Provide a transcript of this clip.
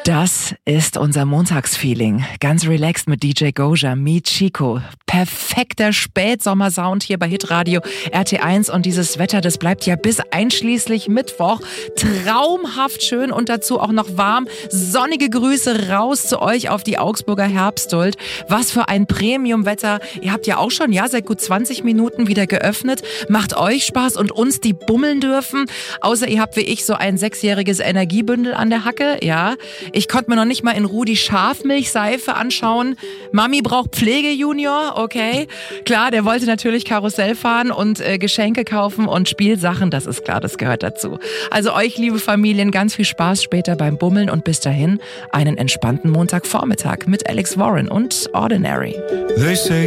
Das ist unser Montagsfeeling. Ganz relaxed mit DJ Goja, Meet Chico. Perfekter Spätsommersound hier bei Hitradio RT1 und dieses Wetter, das bleibt ja bis einschließlich Mittwoch traumhaft schön und dazu auch noch warm. Sonnige Grüße raus zu euch auf die Augsburger Herbsthuld. Was für ein Premium-Wetter. Ihr habt ja auch schon, seit gut 20 Minuten wieder geöffnet. Macht euch Spaß und uns, die bummeln dürfen. Außer ihr habt wie ich so ein 6-jähriges Energiebündel an der Hacke, ja. Ich konnte mir noch nicht mal in Ruhe die Schafmilchseife anschauen. Mami braucht Pflege, Junior, okay. Klar, der wollte natürlich Karussell fahren und Geschenke kaufen und Spielsachen, das ist klar, das gehört dazu. Also euch, liebe Familien, ganz viel Spaß später beim Bummeln und bis dahin einen entspannten Montagvormittag mit Alex Warren und Ordinary. They say